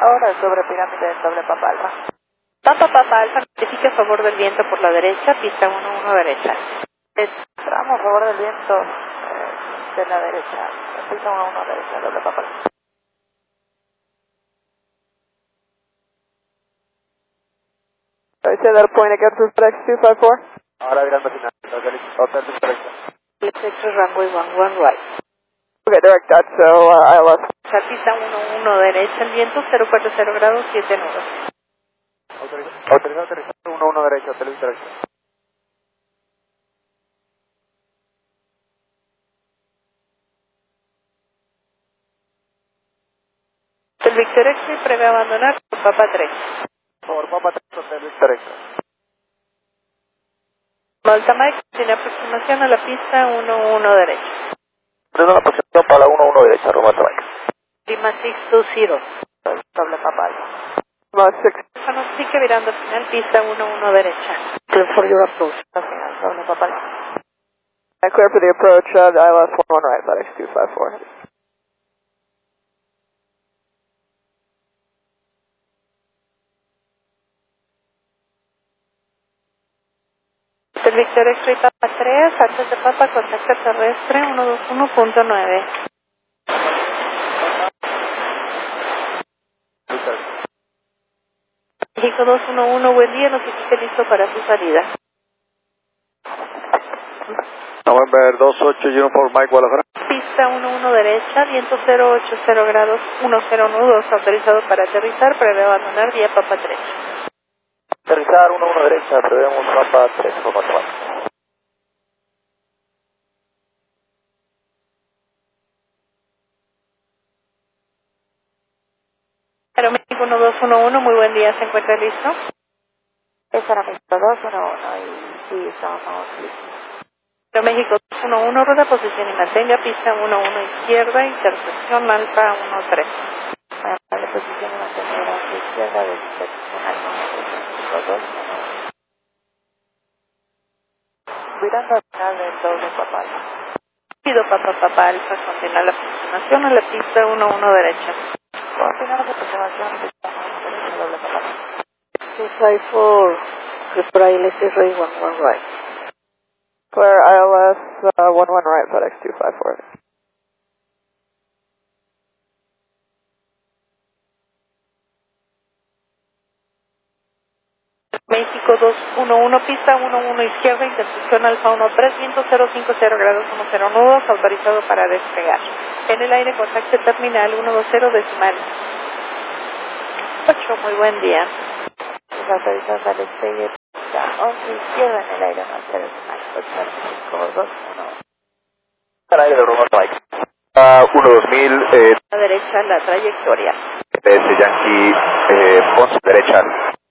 Ahora sobre pirámide del doble Papa Alfa. Papa Alfa, notifique a favor del viento por la derecha, pista 11 derecha. Tramo a favor del viento de la derecha, pista 11 derecha, doble Papa Alfa. I say that point again for FedEx 254. Ahora virando final, hotel derecha. Sector runway 11 right. Okay, direct that, so ILS. Pista 11 derecha, el viento 040 grados, 7 nudos. Autorizado aterrizar 11 derecha, hotel derecha. El Victor X prevé abandonar por Papa 3. Por Papa 3, hotel derecha. Malta Mike tiene aproximación a la pista 11 derecha. Prendo la posición para la 11 derecha, Roma Mike. Lima 620. Doble Papa Alfa. Lima 6. Pronostique virando final, pista 11 derecha. Clear for your approach. Final, doble Papa Alfa. Clear for the approach, ILS 11 right, FedEx 254. El Victor X-Ray Papa 3, antes de Papa, contacto terrestre 121.9. México 211, buen día, notifique listo para su salida. November 28, Uniform Mike Guadalajara. Pista 11 derecha, viento 080 grados, 10 nudos, autorizado para aterrizar, prevé abandonar vía Papa 3. Aterrizar 11 derecha, prevemos Papa 3, Roma Mike. Aeroméxico 1211, muy buen día, ¿se encuentra listo? Es Aeroméxico 211 y sí, estamos listos. Aeroméxico 211, rueda, posición y mantenga, pista 11 izquierda, intersección Alfa 13. La posición y mantener a la izquierda de intersección Alfa 2. Virando al final del doble Papa Alfa. Pido Papa Alfa, continuar la aproximación a la pista 11 derecha. Continuar la aproximación, pista 11 derecha, doble Papa Alfa. 254, Clear ILS Ray 11 right. Clear ILS 11 right, FedEx 254. México 211, pista 11 izquierda, intersección Alfa 13, viento 050 grados, 10 nudos, autorizado para despegar. En el aire, contacto terminal 120 decimal. 8, muy buen día. Autorizados al despegue, pista 11 izquierda en el aire, más 0 decimal, 89521. Al aire de Roma Mike. 12000, A la derecha, la trayectoria. PS Yankee, Ponce derecha.